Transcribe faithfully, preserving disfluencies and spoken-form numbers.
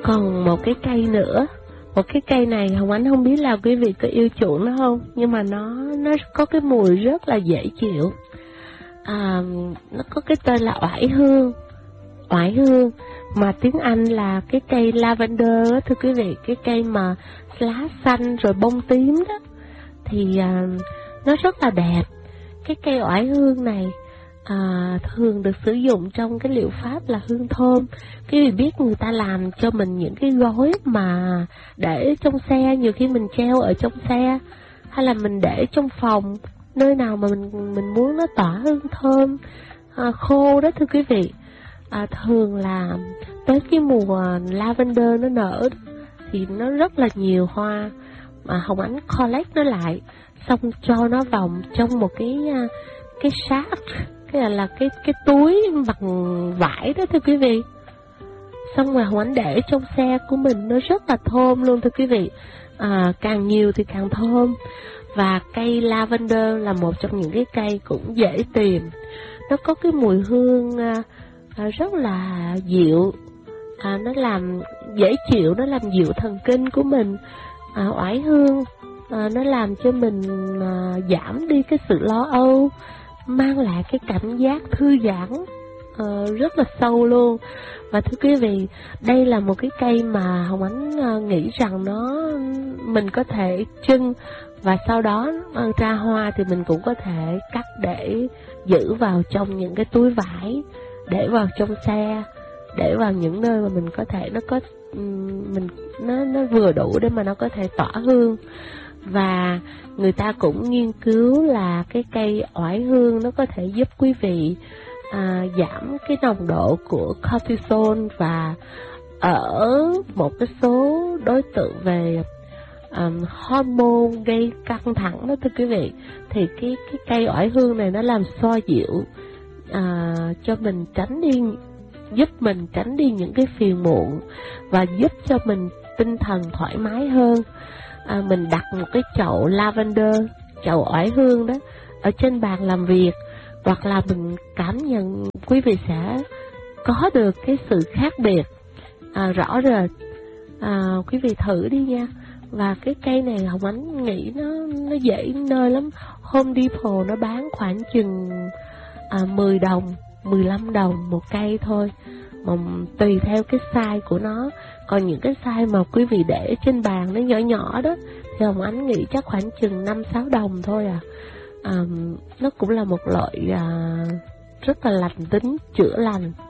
Còn một cái cây nữa, một cái cây này Hồng Ánh không biết là quý vị có yêu chuộng nó không, nhưng mà nó nó có cái mùi rất là dễ chịu. À, nó có cái tên là oải hương. Oải hương mà tiếng Anh là cái cây lavender đó, thưa quý vị, cái cây mà lá xanh rồi bông tím đó, thì à, nó rất là đẹp. Cái cây oải hương này à, thường được sử dụng trong cái liệu pháp là hương thơm. Quý vị biết người ta làm cho mình những cái gói mà để trong xe, nhiều khi mình treo ở trong xe, hay là mình để trong phòng, nơi nào mà mình mình muốn nó tỏa hương thơm à, khô đó, thưa quý vị. À, thường là tới cái mùa lavender nó nở thì nó rất là nhiều hoa, mà Hồng Ánh collect nó lại, xong cho nó vào trong một cái cái sack, cái là, là cái cái túi bằng vải đó, thưa quý vị. Xong rồi Hồng Ánh để trong xe của mình, nó rất là thơm luôn, thưa quý vị. À, càng nhiều thì càng thơm. Và cây lavender là một trong những cái cây cũng dễ tìm. Nó có cái mùi hương à, à, rất là dịu, à, nó làm dễ chịu, nó làm dịu thần kinh của mình. À, oải hương à, nó làm cho mình à, giảm đi cái sự lo âu, mang lại cái cảm giác thư giãn à, rất là sâu luôn. Và thưa quý vị, đây là một cái cây mà Hồng Ánh à, nghĩ rằng nó mình có thể trưng, và sau đó ra hoa thì mình cũng có thể cắt để giữ vào trong những cái túi vải, để vào trong xe, để vào những nơi mà mình có thể nó có mình nó nó vừa đủ để mà nó có thể tỏa hương. Và người ta cũng nghiên cứu là cái cây oải hương nó có thể giúp quý vị à, giảm cái nồng độ của cortisol, và ở một cái số đối tượng về um, hormone gây căng thẳng đó, thưa quý vị, thì cái cái cây oải hương này nó làm xoa dịu à, cho mình tránh đi, giúp mình tránh đi những cái phiền muộn, và giúp cho mình tinh thần thoải mái hơn. À, mình đặt một cái chậu lavender, chậu oải hương đó ở trên bàn làm việc, hoặc là mình cảm nhận, quý vị sẽ có được cái sự khác biệt à, rõ rệt. À, quý vị thử đi nha. Và cái cây này Hồng Ánh nghĩ nó nó dễ nơi lắm. Home Depot nó bán khoảng chừng à, mười đồng, mười lăm đồng một cây thôi, mà tùy theo cái size của nó. Còn những cái size mà quý vị để trên bàn nó nhỏ nhỏ đó thì Hồng Ánh nghĩ chắc khoảng chừng năm sáu đồng thôi à. à. Nó cũng là một loại à, rất là lành tính, chữa lành.